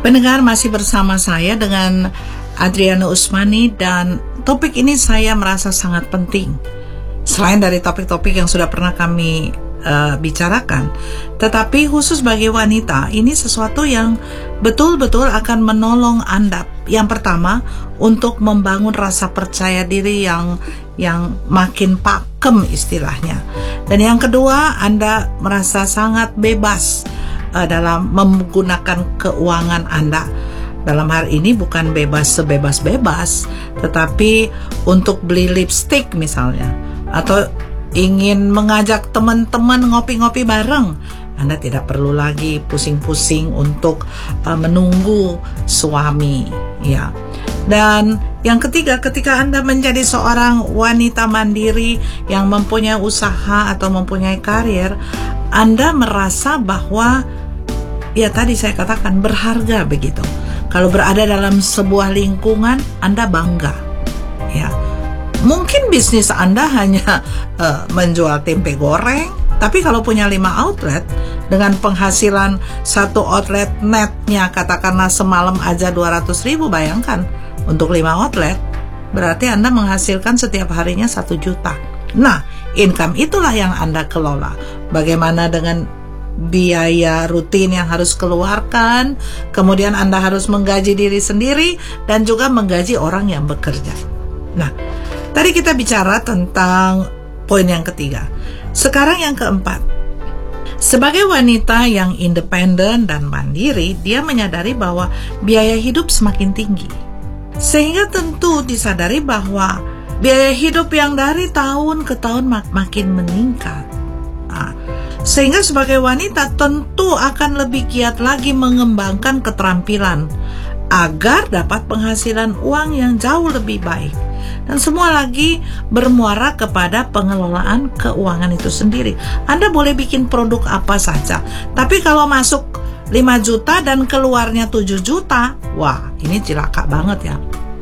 Pendengar, masih bersama saya dengan Adriana Usmani, dan topik ini saya merasa sangat penting. Selain dari topik-topik yang sudah pernah kami bicarakan, tetapi khusus bagi wanita, ini sesuatu yang betul-betul akan menolong Anda. Yang pertama, untuk membangun rasa percaya diri yang makin pakem istilahnya. Dan yang kedua, Anda merasa sangat bebas dalam menggunakan keuangan Anda. Dalam hal ini bukan bebas sebebas-bebas, tetapi untuk beli lipstick misalnya, atau ingin mengajak teman-teman ngopi-ngopi bareng, Anda tidak perlu lagi pusing-pusing untuk menunggu suami, ya. Dan yang ketiga, ketika Anda menjadi seorang wanita mandiri yang mempunyai usaha atau mempunyai karir, Anda merasa bahwa, ya tadi saya katakan, berharga begitu. Kalau berada dalam sebuah lingkungan, Anda bangga, ya. Mungkin bisnis Anda hanya menjual tempe goreng, tapi kalau punya 5 outlet, dengan penghasilan satu outlet netnya katakanlah semalam aja 200.000, bayangkan untuk 5 outlet, berarti Anda menghasilkan setiap harinya 1 juta. Nah, income itulah yang Anda kelola. Bagaimana dengan biaya rutin yang harus keluarkan, kemudian Anda harus menggaji diri sendiri dan juga menggaji orang yang bekerja. Nah, tadi kita bicara tentang poin yang ketiga. Sekarang yang keempat. Sebagai wanita yang independen dan mandiri, dia menyadari bahwa biaya hidup semakin tinggi. Sehingga tentu disadari bahwa biaya hidup yang dari tahun ke tahun makin meningkat. Sehingga sebagai wanita tentu akan lebih giat lagi mengembangkan keterampilan agar dapat penghasilan uang yang jauh lebih baik. Dan semua lagi bermuara kepada pengelolaan keuangan itu sendiri. Anda boleh bikin produk apa saja, tapi kalau masuk 5 juta dan keluarnya 7 juta, wah, ini cilaka banget ya.